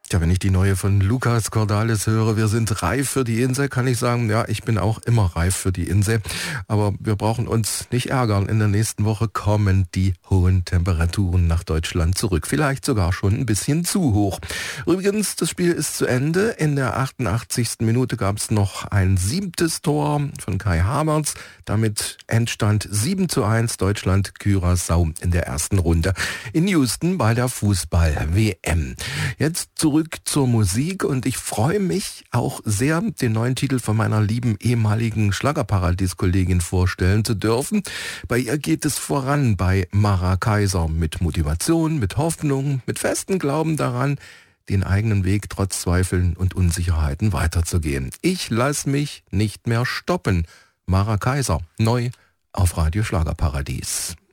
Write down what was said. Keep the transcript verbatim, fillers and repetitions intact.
Ja, wenn ich die neue von Lucas Cordalis höre, wir sind reif für die Insel, kann ich sagen, ja, ich bin auch immer reif für die Insel. Aber wir brauchen uns nicht ärgern. In der nächsten Woche kommen die hohen Temperaturen nach Deutschland zurück. Vielleicht sogar schon ein bisschen zu hoch. Übrigens, das Spiel ist zu Ende. In der achtundachtzigsten Minute gab es noch ein siebtes Tor von Kai Havertz. Damit Endstand sieben zu eins Deutschland Curaçao in der ersten Runde in Houston bei der Fußball-W M. Jetzt zurück zur Musik und ich freue mich auch sehr, den neuen Titel von meiner lieben ehemaligen Schlagerparadies-Kollegin vorstellen zu dürfen. Bei ihr geht es voran bei Mara Kaiser mit Motivation, mit Hoffnung, mit festem Glauben daran, den eigenen Weg trotz Zweifeln und Unsicherheiten weiterzugehen. Ich lasse mich nicht mehr stoppen. Mara Kaiser, neu auf Radio Schlagerparadies.